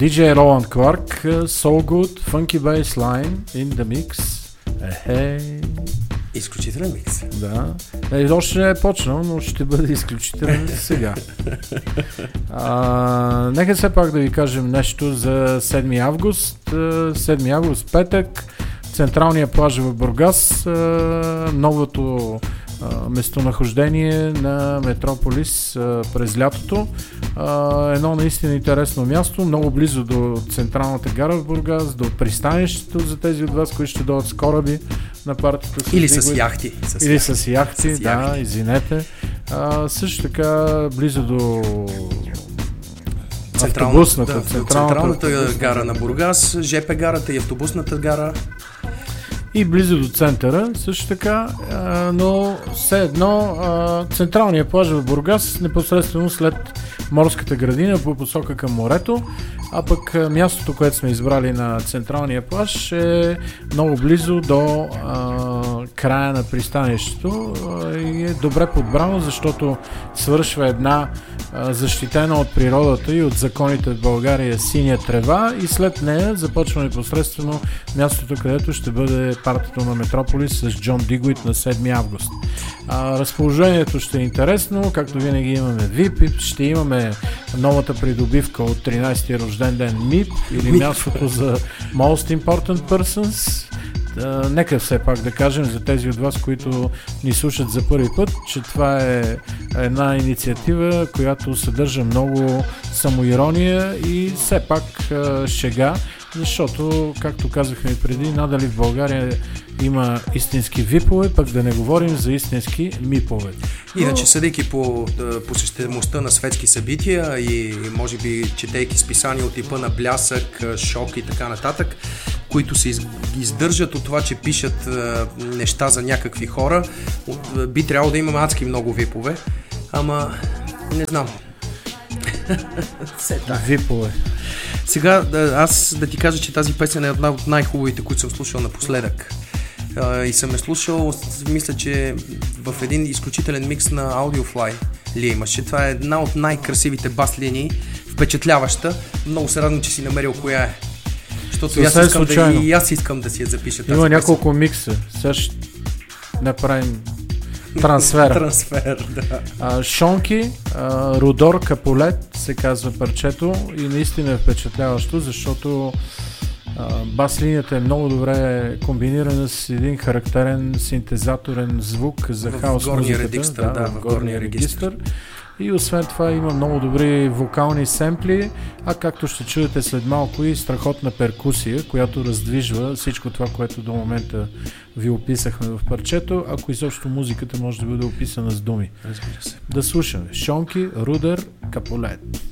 DJ Roland Clark, So Good, Funky Bass Line, In The Mix. Изключителен микс. Да. Още не е почнал, но ще бъде изключителен сега. Нека все пак да ви кажем нещо за 7 август. 7 август, петък, централния плаж в Бургас, новото местонахождение на Метрополис през лятото. Едно наистина интересно място, много близо до централната гара в Бургас, до пристанището за тези от вас, които ще дойдат с кораби на партията. Или с яхти. Или с яхти, да, извинете. Също така близо до централната гара на Бургас, ЖП гарата и автобусната гара. И близо до центъра, също така, но все едно централния плаж в Бургас, непосредствено след морската градина по посока към морето, а пък мястото, което сме избрали на централния плаж е много близо до края на пристанището и е добре подбрано, защото свършва една защитена от природата и от законите в България синя трева и след нея започва непосредствено мястото, където ще бъде партито на Метрополис с Джон Дигуит на 7 август. Разположението ще е интересно, както винаги имаме VIP, ще имаме новата придобивка от 13-ти рожден ден МИП или мястото за Most Important Persons. Нека все пак да кажем за тези от вас, които ни слушат за първи път, че това е една инициатива, която съдържа много самоирония и все пак шега, защото, както казахме и преди, надали в България има истински випове, пък да не говорим за истински мипове. Иначе, съдейки по посещаемостта на светски събития и може би четейки списания от типа на Блясък, Шок и така нататък, които се издържат от това, че пишат неща за някакви хора, би трябвало да имаме адски много випове, ама не знам. Випове. Сега аз да ти кажа, че тази песен е една от най-хубавите, които съм слушал напоследък. И съм слушал, мисля, че в един изключителен микс на Audiofly ли имаше. Това е една от най-красивите бас линии, впечатляваща. Много се радвам, че си намерил коя е. Защото аз искам да си я запиша тази Има няколко микса. Сега ще направим трансфер, да. Шонки, Рудор Капулет се казва парчето и наистина е впечатляващо, защото бас линията е много добре комбинирана с един характерен синтезаторен звук за хаос музиката. В горния регистър. И освен това има много добри вокални семпли, а както ще чуете след малко и страхотна перкусия, която раздвижва всичко това, което до момента ви описахме в парчето, ако изобщо музиката може да бъде описана с думи. Разбира се. Да слушаме. Шонки, Рудер, Капулет.